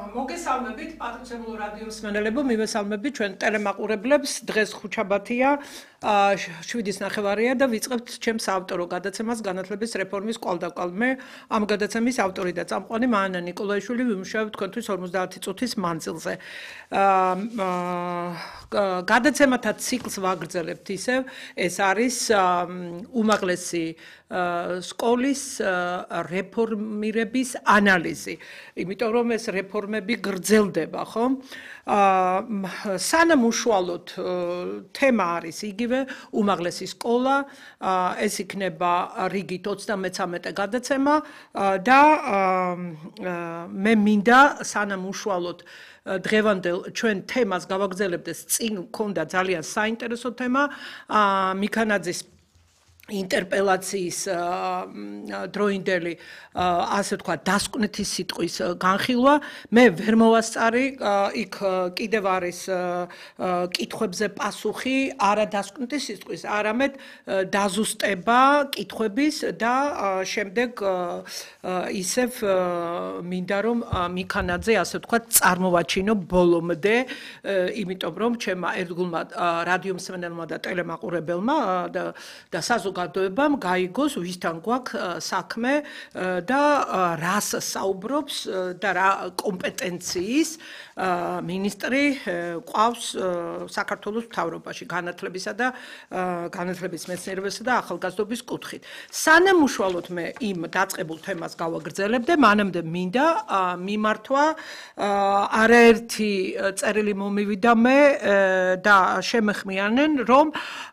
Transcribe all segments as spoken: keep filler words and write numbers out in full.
მოგესალმებით პატრიცემულო რადიო მსმენელებო, მივესალმებით ჩვენ ტელემაყურებლებს. დღეს ხუთშაბათია, შვიდის ნახევარია და ვიწყებთ ჩემს ავტორო გადაცემას განათლების რეფორმის კვალდაკვალ. მე ამ გადაცემის ავტორი და წამყვანი მანანა ნიკოლაიშვილი ვიმუშავებ თქვენთვის ორმოცდაათი წუთის მანძილზე. გადაცემათა ციკლს ვაგრძელებთ ისევ, ეს არის უმაღლესი სკოლის რეფორმირების ანალიზი. იმიტომ რომ ეს რეფორმები გრძელდება, ხო? სანამ უშუალოდ თემა არის იგივე უმაღლესი სკოლა, ეს იქნება რიგით ოცდამეცამეტე გადაცემა და მე მინდა სანამ უშუალოდ დღევანდელ ჩვენ თემას გავაგრძელებდეს, წინ მქონდა ძალიან საინტერესო თემა მიქანაძის ინტერპელაციის დროინდელი ასე თქვა დასკვნითი სიტყვის განხილვა. მე ვერ მოვასწარი, იქ კიდევ არის კითხვებზე პასუხი არა დასკვნითი სიტყვის, არამედ დაზუსტება კითხვების და შემდეგ ისევ მინდა რომ მიქანაძე ასე თქვა წარმოვაჩინო ბოლომდე, იმიტომ რომ ჩემმა ერთგულმა რადიო მსმენელმა და ტელემაყურებელმა და საზოგადოებამ გაიგოს ვისთან გვაქვს საქმე და რას საუბრობს და რა კომპეტენციის მინისტრი ყავს საქართველოს მთავრობაში განათლებისა და განათლების მეცნიერებისა და ახალგაზრდობის კუთხით. სანამ უშუალოდ მე იმ დაწყებულ თემას გავაგრძელებდე, მანამდე მინდა მიმართვა არაერთი წერილი მომივიდა მე და შემეხმიანენ, რომ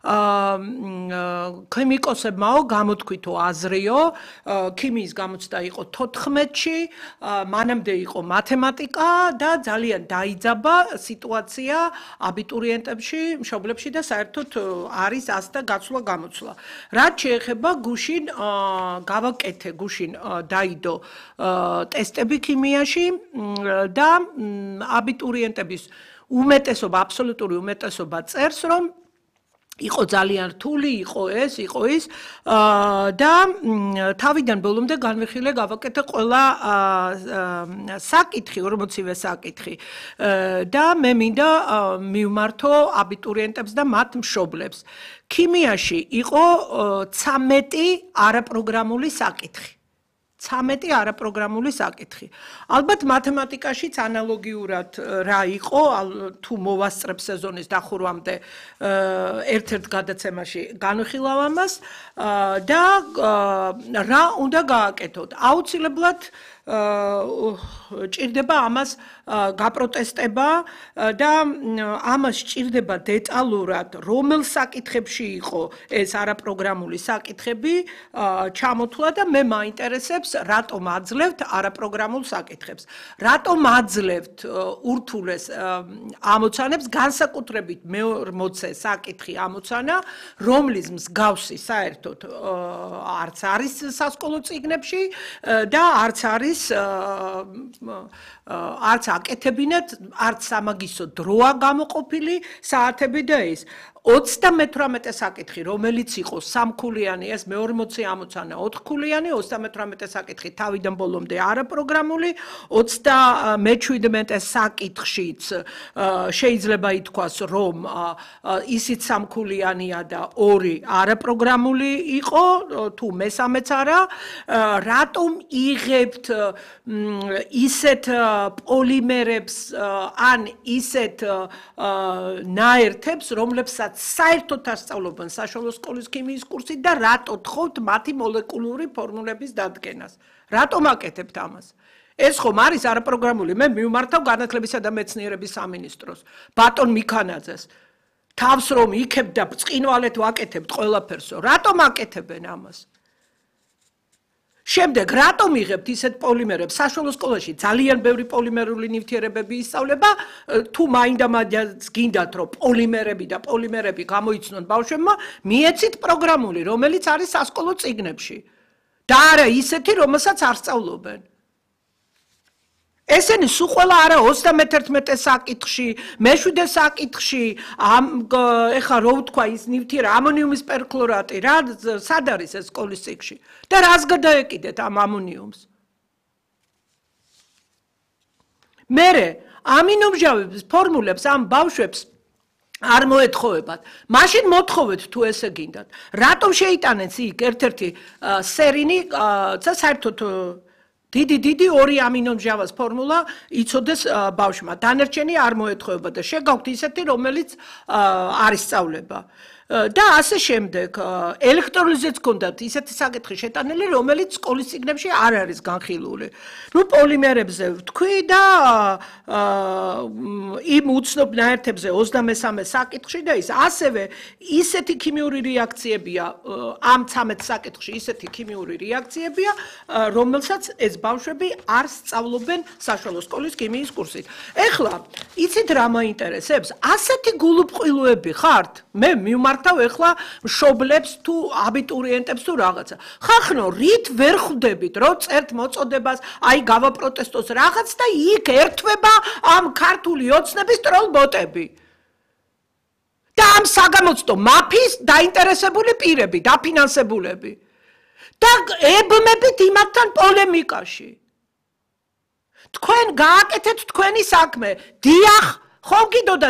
ქიმიკოსებმაო გამოთქვითო აზრიო, ქიმიის გამოცდა იყო თოთხმეტში, მანამდე იყო მათემატიკა და ძალიან დაიძაბა სიტუაცია აბიტურიენტებში, მშობლებში და საერთოდ არის ასთა გაცვლა გამოცვლა. რაც შეეხება გუშინ გავაკეთე, გუშინ დაიდო ტესტები ქიმიაში და აბიტურიენტების უმეტესობა, აბსოლუტური უმეტესობა წერს, რომ იყო ძალიან რთული, იყო ეს, იყო ის და თავიდან ბოლომდე განვიხილე გავაკეთე ყველა საკითხი, ორმოცივე საკითხი და მე მინდა მივმართო აბიტურიენტებს და მათ მშობლებს. ქიმიაში იყო ცამეტი არაპროგრამული საკითხი. ცამეტი არაპროგრამული საკითხი. ალბათ მათემატიკაშიც ანალოგიურად რა იყო, თუ მოვასწრებ სეზონის დახურვამდე ერთ-ერთ გადაცემაში განვიხილავ ამას და რა უნდა გააკეთოთ. აუცილებლად ჭირდება ამას გაპროტესტება და ამას ჭირდება დეტალურად, რომელ საკითხებში იყო ეს არაპროგრამული საკითხები ჩამოთვლა და მე მაინტერესებს, რატომ აძლევთ არაპროგრამულ საკითხებს. რატომ აძლევთ ურთულეს ამოცანებს, განსაკუთრებით მეორმოცე საკითხი ამოცანა, რომლის მსგავსი საერთოდ არც არის სასკოლო წიგნებში და არც არის არც აკეთებინათ, არც სამაგისტრო დროა გამოყოფილი საათები და ის. ოცდამეთვრამეტე საკითხი, რომელიც იყო სამქულიანი, ეს მეორმოცე ამოცანა ოთხქულიანი, ოცდამეთვრამეტე საკითხი თავიდან ბოლომდე არაპროგრამული, ოცდამეჩვიდმეტე საკითხშიც შეიძლება ითქვას, რომ ისიც სამქულიანია და ორი არაპროგრამული იყო, თუ მესამეც არა. რატომ იღებთ ისეთ პოლიმერებს ან ისეთ ნაერთებს, რომლებსაც საერთოდ ასწავლობენ საშუალო სკოლის ქიმიის კურსით და რატო თხოვთ მათი მოლეკულური ფორმულების დადგენას? რატომ აკეთებთ ამას? ეს ხომ არის არაპროგრამული. მე მივმართავ განათლებისა და მეცნიერების სამინისტროს, ბატონ მიქანაძეს. თავს რომ იქებ და ბრწყინვალედ ვაკეთებთ ყველაფერსო, რატომ აკეთებენ ამას? შემდეგ რატომ იღებთ ისეთ პოლიმერებს? საშუალო სკოლაში ძალიან ბევრი პოლიმერული ნივთიერებები ისწავლება, თუ მაინდა-მაინც გინდათ რომ პოლიმერები და პოლიმერები გამოიცნონ ბავშვებმა, მიეცით პროგრამული, რომელიც არის სასკოლო წიგნებში და არა ისეთი, რომელსაც არ სწავლობენ. ესენი სულ ყველა არა ოცდამეთერთმეტე საკითხში, მეშვიდე საკითხში, ეხლა რო ვთქვა ის ნივთიერება, ამონიუმის პერქლორატი, რა სად არის ეს სკოლის წიგნში? და რას გადაეკიდეთ ამ ამონიუმს? მერე ამინომჟავების ფორმულებს ამ ბავშვებს არ მოეთხოვებათ. მაშინ მოთხოვეთ თუ ესე გინდათ. რატომ შეიტანეთ იქ ერთ-ერთი სერინი და საერთოდ დიდი დიდი ორი ამინომჟავას ფორმულა იცოდეს ბავშვმა. დანარჩენი არ მოეთხოვება და შეგაქვთ ისეთი, რომელიც არ ისწავლება. და ასე შემდეგ ელექტროლიზეც გქონდათ ისეთი საკითხი შეტანილი, რომელიც სკოლის წიგნებში არ არის განხილული. ნუ პოლიმერებზე ვთქვი და იმ უცნობ ნაერთებზე ოცდამესამე საკითხში და ის ასევე ისეთი ქიმიური რეაქციებია ამ ცამეტ საკითხში ისეთი ქიმიური რეაქციებია, რომელსაც ეს ბავშვები არ სწავლობენ საშუალო სკოლის ქიმიის კურსით. ეხლა იცით რა მაინტერესებს? ასეთი გულუბრყვილოები ხართ? მე მივმართავ ეხლა მშობლებს თუ აბიტურიენტებს თუ რაღაცა. ხახნო რით ვერ ხვდებით, რომ წერთ მოწოდებას, აი გავაპროტესტოს რაღაც და იქ ერთვება ამ ქართული ოცნების ტროლბოტები. და ამ საგამოცდო მაფიის დაინტერესებული პირები, დაფინანსებულები. და ებმებით იმათთან პოლემიკაში. თქვენ გააკეთეთ თქვენი საქმე. დიახ, ხო გიდოდა